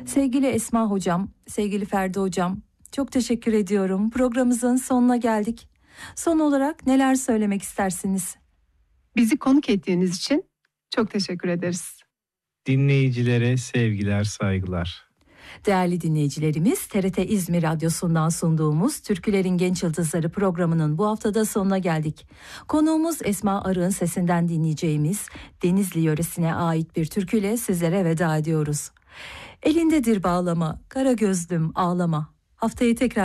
Sevgili Esma Hocam, sevgili Ferdi Hocam, çok teşekkür ediyorum. Programımızın sonuna geldik. Son olarak neler söylemek istersiniz? Bizi konuk ettiğiniz için çok teşekkür ederiz. Dinleyicilere sevgiler, saygılar. Değerli dinleyicilerimiz, TRT İzmir Radyosu'ndan sunduğumuz Türkülerin Genç Yıldızları programının bu haftada sonuna geldik. Konuğumuz Esma Arık'ın sesinden dinleyeceğimiz Denizli yöresine ait bir türküyle sizlere veda ediyoruz. Elindedir bağlama, kara gözlüm ağlama. Haftaya tekrar